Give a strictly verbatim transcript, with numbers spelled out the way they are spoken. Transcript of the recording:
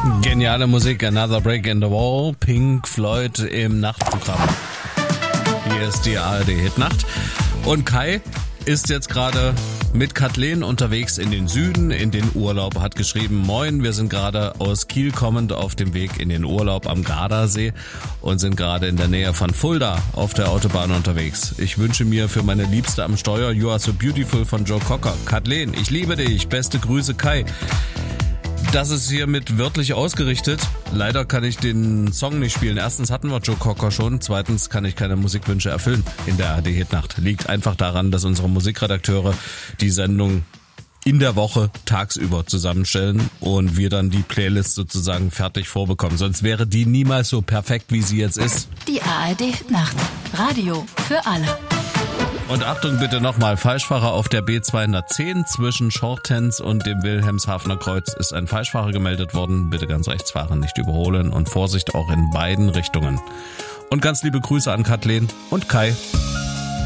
Geniale Musik, Another Break in the Wall, Pink Floyd im Nachtprogramm. Hier ist die A R D-Hitnacht. Und Kai ist jetzt gerade mit Kathleen unterwegs in den Süden, in den Urlaub, hat geschrieben, moin, wir sind gerade aus Kiel kommend auf dem Weg in den Urlaub am Gardasee und sind gerade in der Nähe von Fulda auf der Autobahn unterwegs. Ich wünsche mir für meine Liebste am Steuer You Are So Beautiful von Joe Cocker. Kathleen, ich liebe dich, beste Grüße Kai. Das ist hiermit wörtlich ausgerichtet. Leider kann ich den Song nicht spielen. Erstens hatten wir Joe Cocker schon. Zweitens kann ich keine Musikwünsche erfüllen in der A R D-Hitnacht. Liegt einfach daran, dass unsere Musikredakteure die Sendung in der Woche tagsüber zusammenstellen und wir dann die Playlist sozusagen fertig vorbekommen. Sonst wäre die niemals so perfekt, wie sie jetzt ist. Die A R D-Hitnacht. Radio für alle. Und Achtung bitte nochmal, Falschfahrer auf der B zweihundertzehn zwischen Schortens und dem Wilhelmshavener Kreuz ist ein Falschfahrer gemeldet worden. Bitte ganz rechts fahren, nicht überholen und Vorsicht auch in beiden Richtungen. Und ganz liebe Grüße an Kathleen und Kai.